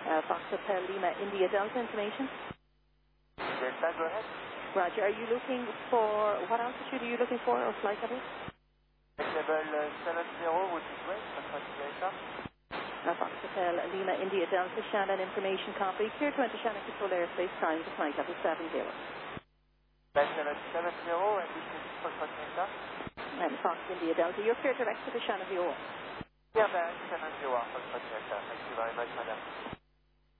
Fox Hotel Lima India Delta information. Delta, go ahead. Roger. Are you looking for, what altitude are you looking for, or flight level? Level 70 would be great for 20 aircraft. Fox Hotel Lima India Delta, Shannon information copy. Clear to enter Shannon control airspace, time to flight level 70. Level 70 and this is for 20 aircraft. And Fox India Delta, you're clear direct to the Shannon VO. Yeah, man, Shannon VO for 20 aircraft. Thank you very much, madam.